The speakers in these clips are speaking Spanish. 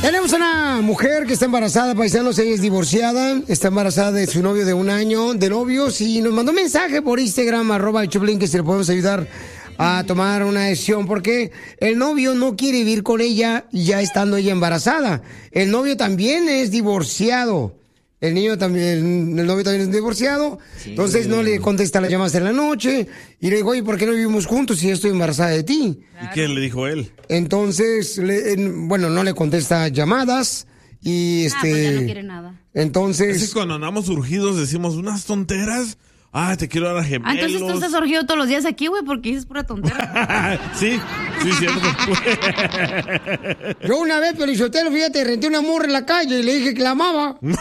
Tenemos una mujer que está embarazada, paisanos, ella es divorciada, está embarazada de su novio de 1 año de novios y nos mandó un mensaje por Instagram, @Choplin, que si le podemos ayudar a tomar una decisión porque el novio no quiere vivir con ella ya estando ella embarazada. El novio también es divorciado. El novio también es divorciado, sí. Entonces no le contesta las llamadas en la noche y le digo, oye, ¿por qué no vivimos juntos si yo estoy embarazada de ti? Claro. ¿Y qué le dijo él? Entonces, no le contesta llamadas y pues ya no quiere nada. Entonces... Es que cuando andamos urgidos decimos unas tonteras. Te quiero dar a gemelos. Entonces tú estás urgido todos los días aquí, güey, porque dices pura tontera. Sí, cierto. Yo una vez, Pelizotelo, fíjate, renté una morra en la calle y le dije que la amaba. No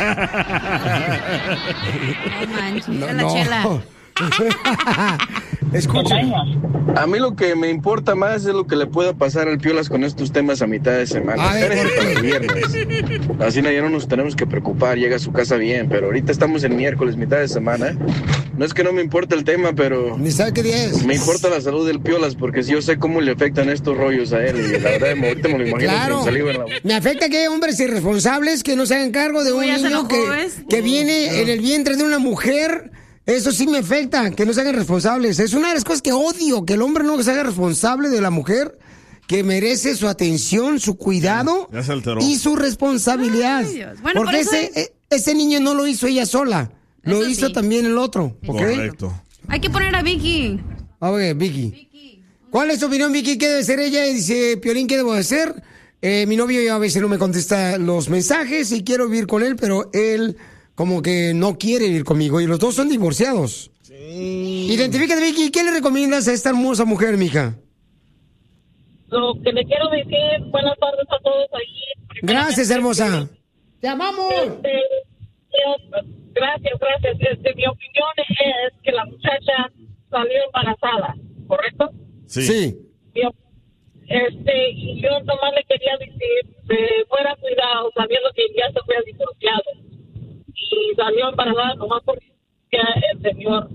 manches, la chela. Escuchen. A mí lo que me importa más es lo que le pueda pasar al Piolas con estos temas a mitad de semana. Espérense para el viernes. Así ya no nos tenemos que preocupar, llega a su casa bien, pero ahorita estamos en miércoles, mitad de semana. No es que no me importe el tema, pero... Ni sabe qué día es. Me importa la salud del Piolas, porque si yo sé cómo le afectan estos rollos a él, y la verdad, ahorita me lo imagino claro. sin saliva en la boca. Me afecta que hay hombres irresponsables que no se hagan cargo de un niño que viene en el vientre de una mujer. Eso sí me afecta, que no se hagan responsables. Es una de las cosas que odio, que el hombre no se haga responsable de la mujer, que merece su atención, su cuidado y su responsabilidad. Bueno, porque ese niño no lo hizo ella sola, lo hizo también el otro. ¿Okay? Correcto. Hay que poner a Vicky. A ver, Vicky. ¿Cuál es tu opinión, Vicky? ¿Qué debe ser ella? Y dice, Piolín, ¿qué debo hacer? Mi novio ya a veces no me contesta los mensajes y quiero vivir con él, pero él... como que no quiere ir conmigo y los dos son divorciados. Sí. Identifícate, Vicky. ¿Qué le recomiendas a esta hermosa mujer, mija? Lo que le quiero decir, buenas tardes a todos ahí. Gracias, hermosa. ¡Te amamos! Gracias. Mi opinión es que la muchacha salió embarazada, ¿correcto? Sí. Y yo nomás le quería decir que fuera cuidado, sabiendo que ya se había divorciado. Y salió embarazada nomás porque el señor,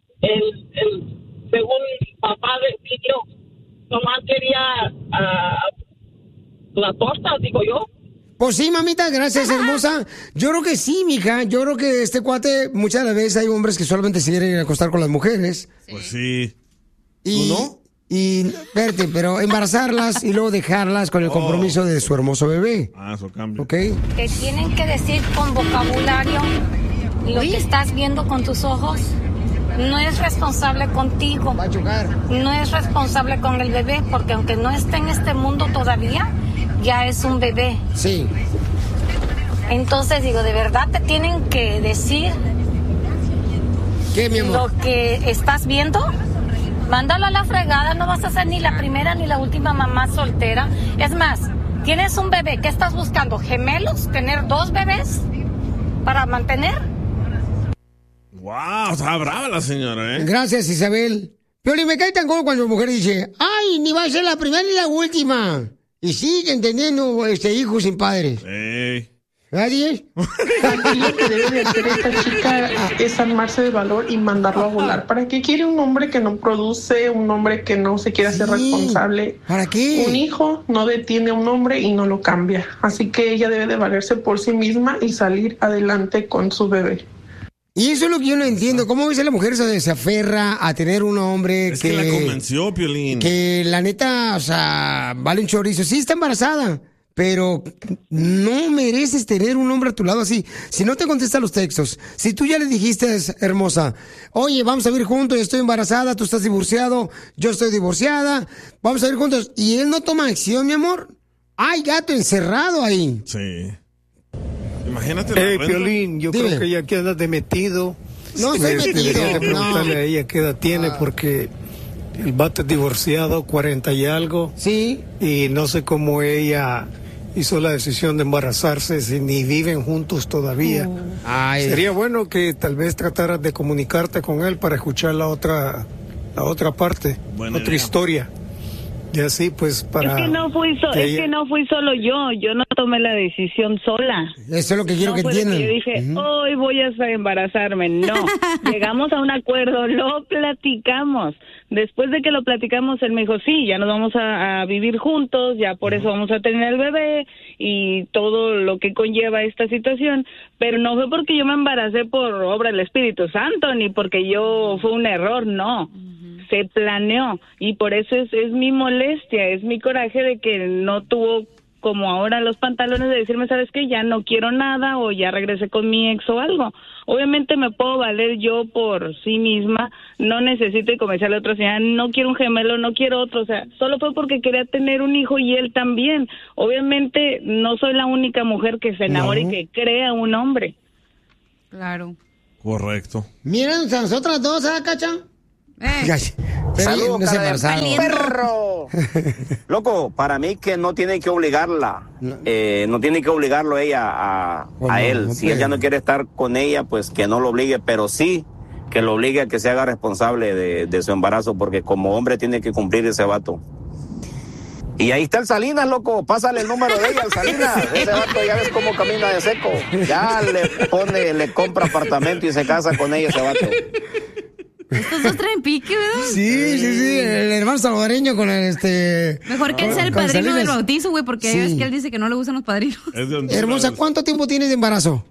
según papá del niño, nomás quería la torta, digo yo. Pues sí, mamita, gracias, hermosa. Yo creo que sí, mija. Yo creo que este cuate, muchas de las veces hay hombres que solamente se quieren acostar con las mujeres. Sí. Pues sí. Y, ¿no? Y, espérate, pero embarazarlas y luego dejarlas con el compromiso de su hermoso bebé. Eso cambia. ¿Ok? Te tienen que decir con vocabulario lo que estás viendo con tus ojos. No es responsable contigo. Va a chocar. No es responsable con el bebé, porque aunque no esté en este mundo todavía, ya es un bebé. Sí. Entonces, digo, de verdad te tienen que decir... ¿Qué, mi amor? Lo que estás viendo... Mándalo a la fregada, no vas a ser ni la primera ni la última mamá soltera. Es más, tienes un bebé, ¿qué estás buscando? ¿Gemelos? ¿Tener 2 bebés para mantener? Wow, está brava la señora, ¿eh? Gracias, Isabel. Pero me cae tan gordo cuando la mujer dice, ay, ni va a ser la primera ni la última. Y sigue entendiendo hijos sin padres. ¿Nadie? Aquí lo que debe de hacer esta chica es armarse de valor y mandarlo a volar. ¿Para qué quiere un hombre que no produce, un hombre que no se quiere hacer responsable? ¿Para qué? Un hijo no detiene a un hombre y no lo cambia. Así que ella debe de valerse por sí misma y salir adelante con su bebé. Y eso es lo que yo no entiendo. ¿Cómo dice la mujer se aferra a tener un hombre que la convenció, Piolín? Que la neta, o sea, vale un chorizo. Sí, está embarazada. Pero no mereces tener un hombre a tu lado así. Si no te contesta los textos, si tú ya le dijiste, hermosa, oye, vamos a vivir juntos, yo estoy embarazada, tú estás divorciado, yo estoy divorciada, vamos a vivir juntos, y él no toma acción, mi amor, hay gato encerrado ahí. Sí. Imagínate. Piolín, yo creo que ella queda de metido. No estoy metido. Debería de preguntarle a ella qué edad tiene, porque el vato es divorciado, 40 y algo. Sí. Y no sé cómo ella hizo la decisión de embarazarse si ni viven juntos todavía. Sería bueno que tal vez trataras de comunicarte con él para escuchar la otra parte, historia. Y así pues para... Es que no fui solo yo no tomé la decisión sola. Eso es lo que quiero que entiendan. Yo dije, hoy voy a embarazarme. No, llegamos a un acuerdo, lo platicamos. Después de que lo platicamos, él me dijo, sí, ya nos vamos a vivir juntos, ya por eso vamos a tener el bebé y todo lo que conlleva esta situación. Pero no fue porque yo me embaracé por obra del Espíritu Santo, ni porque yo fue un error, no. Se planeó y por eso es mi molestia, es mi coraje de que no tuvo como ahora los pantalones de decirme, ¿sabes qué? Ya no quiero nada o ya regresé con mi ex o algo. Obviamente me puedo valer yo por sí misma, no necesito convencerle a otra señora, no quiero un gemelo, no quiero otro, o sea, solo fue porque quería tener un hijo y él también. Obviamente no soy la única mujer que se enamora y que crea un hombre. Claro. Correcto. Miren, nosotras dos, ¿ah, Cacha? Saludos, no perro. Loco, para mí que no tiene que obligarla, no tiene que obligarlo ella a él. Si él ya no quiere estar con ella, pues que no lo obligue, pero sí que lo obligue a que se haga responsable de su embarazo, porque como hombre tiene que cumplir ese vato. Y ahí está el Salinas, loco, pásale el número de ella al Salinas. Ese vato ya ves cómo camina de seco. Ya le compra apartamento y se casa con ella ese vato. Estos dos traen pique, ¿verdad? Sí, el hermano salvadoreño con el Mejor que él sea el padrino del bautizo, güey, porque es que él dice que no le gustan los padrinos. Hermosa, ¿cuánto tiempo tienes de embarazo?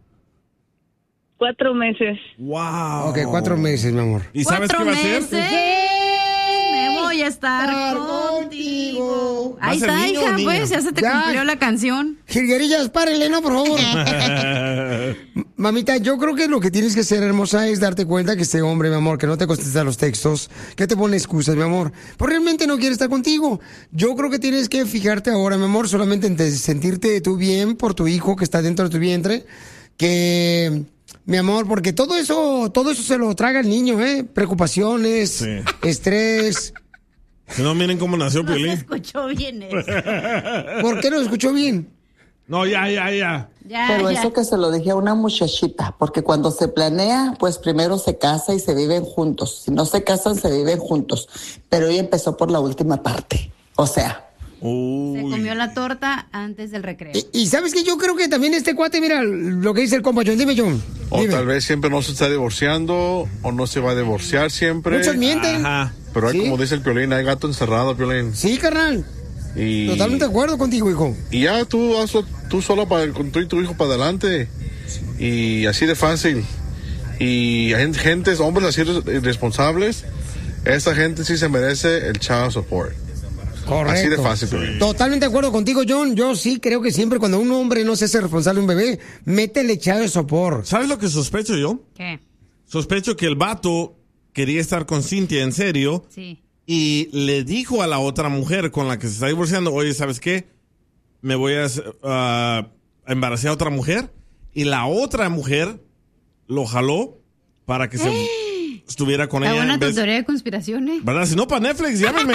4 meses. Wow. Ok, 4 meses, mi amor. ¿Y sabes qué va a hacer? Me voy a estar contigo. Ahí está, hija, pues, ya se te cumplió la canción. Jilguerillas, párenle, ¿no? Por favor. Mamita, yo creo que lo que tienes que hacer, hermosa, es darte cuenta que este hombre, mi amor, que no te contesta los textos, que te pone excusas, mi amor, pues realmente no quiere estar contigo. Yo creo que tienes que fijarte ahora, mi amor, solamente en sentirte tú bien por tu hijo que está dentro de tu vientre, que... Mi amor, porque todo eso se lo traga el niño, preocupaciones, estrés. Que no miren cómo nació Piolín. No se escuchó bien eso. ¿Por qué no escuchó bien? No, ya. Pero eso que se lo dije a una muchachita, porque cuando se planea, pues primero se casa y se viven juntos. Si no se casan, se viven juntos. Pero ella empezó por la última parte. O sea... Se comió la torta antes del recreo. Y sabes que yo creo que también este cuate, mira lo que dice el compa John. Dime, John. O tal vez siempre no se está divorciando o no se va a divorciar siempre. Muchos mienten. Ajá. Pero hay, como dice el Piolín, hay gato encerrado, Piolín. Sí, carnal. Totalmente de acuerdo contigo, hijo. Y ya tú hazlo tú solo con tú y tu hijo para adelante. Y así de fácil. Y hay hombres así irresponsables. Esa gente sí se merece el child support. Correcto. Así de fácil, Piolín. Totalmente de acuerdo contigo, John. Yo sí creo que siempre cuando un hombre no se hace responsable de un bebé, métele child de sopor. ¿Sabes lo que sospecho yo? ¿Qué? Sospecho que el vato quería estar con Cintia en serio. Sí. Y le dijo a la otra mujer con la que se está divorciando, oye, ¿sabes qué? Me voy a embarazar a otra mujer. Y la otra mujer lo jaló para que se... estuviera con ella. Está buena tu teoría de conspiración, ¿verdad? Si no, para Netflix, llámame.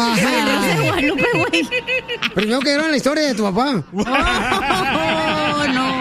Primero que era la historia de tu papá. Oh, no.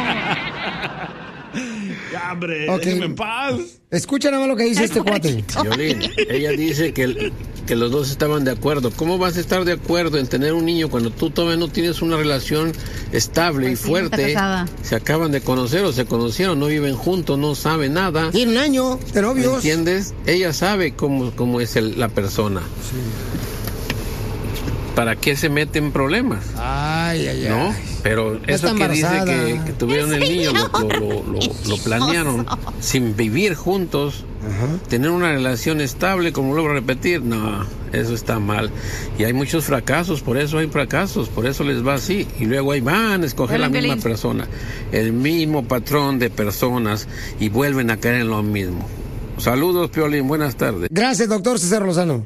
Ya, hombre, déjeme en paz. Escucha nada más lo que dice este cuate. Piolín, ella dice que los dos estaban de acuerdo. ¿Cómo vas a estar de acuerdo en tener un niño cuando tú todavía no tienes una relación estable y fuerte? Se acaban de conocer o se conocieron, no viven juntos, no saben nada. Tiene un año de novios. ¿Entiendes? Ella sabe cómo es la persona. Sí. ¿Para qué se mete en problemas? Ay. ¿No? Pero eso que dice que tuvieron el niño, lo planearon sin vivir juntos, tener una relación estable, como luego repetir, no, eso está mal. Y hay muchos fracasos, por eso hay fracasos, por eso les va así. Y luego ahí van a escoger la misma persona, el mismo patrón de personas y vuelven a caer en lo mismo. Saludos, Piolín, buenas tardes. Gracias, doctor César Lozano.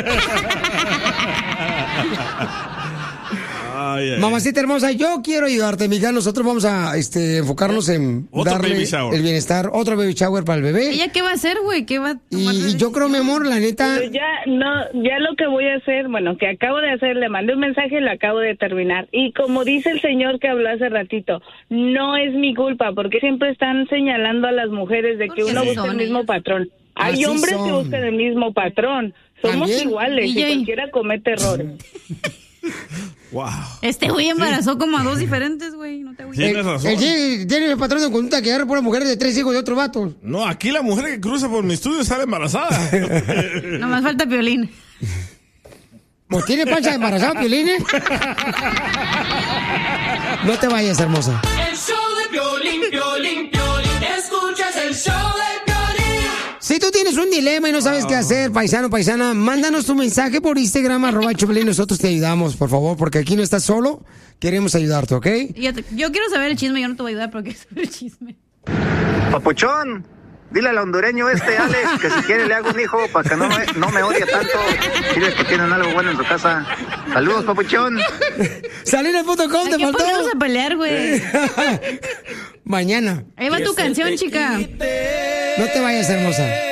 Mamacita hermosa, yo quiero ayudarte, mija. Nosotros vamos a enfocarnos en darle el bienestar, otro baby shower para el bebé. ¿Ella qué va a hacer, güey? ¿Qué va a y yo creo, mi amor, la neta... Pues ya lo que voy a hacer, bueno, que acabo de hacer, le mandé un mensaje y lo acabo de terminar. Y como dice el señor que habló hace ratito, no es mi culpa, porque siempre están señalando a las mujeres de que uno busca el mismo patrón. Hay hombres que buscan el mismo patrón. Somos iguales y cualquiera comete errores. Wow. Este güey embarazó como a 2 diferentes, güey. No te agüites. Tienes razón. Tiene el patrón de conducta que agarra por una mujer de 3 hijos de otro vato. No, aquí la mujer que cruza por mi estudio sale embarazada. Nomás falta Piolín. Pues tiene pancha de embarazado, Piolín, ¿eh? No te vayas, hermosa. El show de Piolín, Piolín, Piolín. Escuchas el show de Piolín. Si tú tienes un dilema y no sabes qué hacer, paisano, paisana, mándanos tu mensaje por Instagram, @Choplin. Nosotros te ayudamos, por favor, porque aquí no estás solo. Queremos ayudarte, ¿ok? Yo quiero saber el chisme, yo no te voy a ayudar porque quiero saber el chisme. Papuchón, dile al hondureño Alex, que si quiere le hago un hijo para que no me odie tanto. Dile que tienen algo bueno en su casa. Saludos, papuchón. Salina.com, te faltó. ¿Qué ponemos a pelear, güey? Mañana. Ahí va tu canción, chica. No te vayas, hermosa.